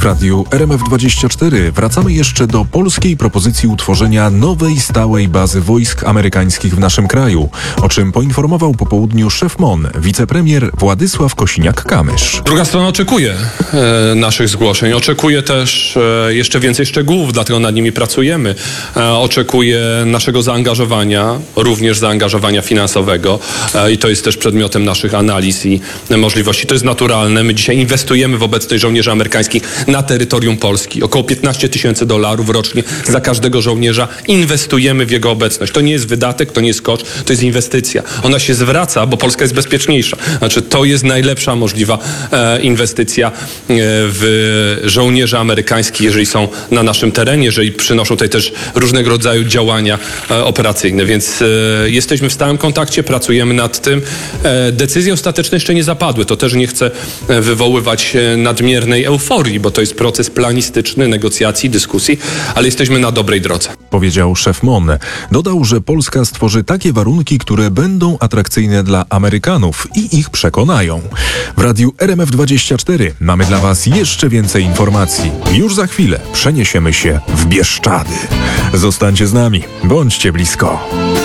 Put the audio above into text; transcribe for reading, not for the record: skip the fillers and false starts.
radiu RMF24 wracamy jeszcze do polskiej propozycji utworzenia nowej stałej bazy wojsk amerykańskich w naszym kraju, o czym poinformował po południu szef MON, wicepremier Władysław Kosiniak-Kamysz. Druga strona oczekuje naszych zgłoszeń, oczekuje też jeszcze więcej szczegółów, dlatego nad nimi pracujemy. Oczekuje naszego zaangażowania, również zaangażowania finansowego i to jest też przedmiotem naszych analiz i możliwości. To jest naturalne. My dzisiaj inwestujemy w obecność żołnierzy amerykańskich na terytorium Polski. Około $15 000 rocznie za każdego żołnierza inwestujemy w jego obecność. To nie jest wydatek, to nie jest koszt, to jest inwestycja. Ona się zwraca, bo Polska jest bezpieczniejsza. Znaczy, to jest najlepsza możliwa inwestycja w żołnierzy amerykańskich, jeżeli są na naszym terenie, jeżeli przynoszą tutaj też różnego rodzaju działania operacyjne. Więc jesteśmy w stałym kontakcie, pracujemy nad tym. Decyzje ostateczne jeszcze nie zapadły. To też nie chcę wywoływać nadmiernej euforii, bo to jest proces planistyczny, negocjacji, dyskusji, ale jesteśmy na dobrej drodze. Powiedział szef MON. Dodał, że Polska stworzy takie warunki, które będą atrakcyjne dla Amerykanów i ich przekonają. W radiu RMF24 mamy dla Was jeszcze więcej informacji. Już za chwilę przeniesiemy się w Bieszczady. Zostańcie z nami, bądźcie blisko.